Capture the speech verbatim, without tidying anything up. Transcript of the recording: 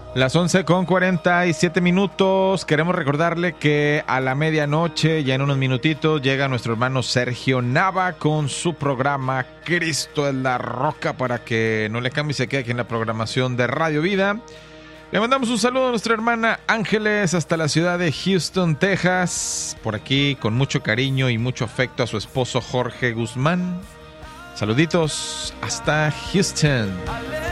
Las once con cuarenta y siete minutos. Queremos recordarle que a la medianoche, ya en unos minutitos, llega nuestro hermano Sergio Nava con su programa Cristo es la Roca, para que no le cambie y se quede aquí en la programación de Radio Vida. Le mandamos un saludo a nuestra hermana Ángeles hasta la ciudad de Houston, Texas. Por aquí, con mucho cariño y mucho afecto, a su esposo Jorge Guzmán. Saluditos hasta Houston.